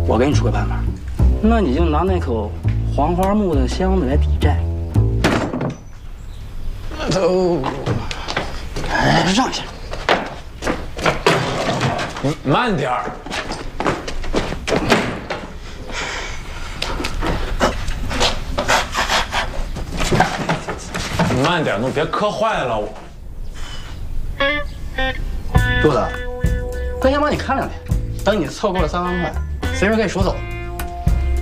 我给你出个办法，那你就拿那口黄花木的箱子来抵债。走，让一下。 你慢点儿。你慢点，弄别磕坏了我。 柱子，哥先帮你看两天，等你凑够了3万块，随时可以说走。